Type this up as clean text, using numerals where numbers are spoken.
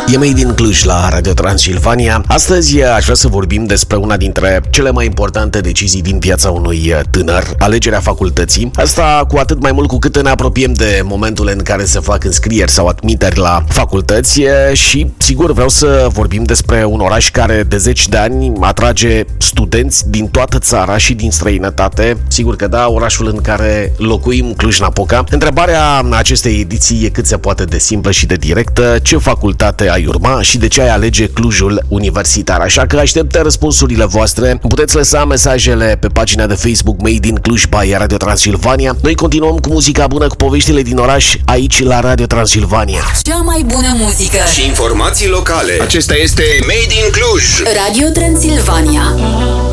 E Made in Cluj la Radio Transilvania. Astăzi aș vrea să vorbim despre una dintre cele mai importante decizii din viața unui tânăr, alegerea facultății. Asta cu atât mai mult cu cât ne apropiem de momentul în care se fac înscrieri sau admiteri la facultăți și, sigur, vreau să vorbim despre un oraș care de zeci de ani atrage studenți din toată țara și din străinătate. Sigur că da, orașul în care locuim, Cluj-Napoca. Întrebarea acestei ediții e cât se poate de simplă și de directă: ce facultate ai urma și de ce ai alege Clujul Universitar? Așa că aștept răspunsurile voastre. Puteți lăsa mesajele pe pagina de Facebook Made in Cluj by Radio Transilvania. Noi continuăm cu muzica bună, cu poveștile din oraș, aici la Radio Transilvania. Cea mai bună muzică și informații locale. Acesta este Made in Cluj. Radio Transilvania.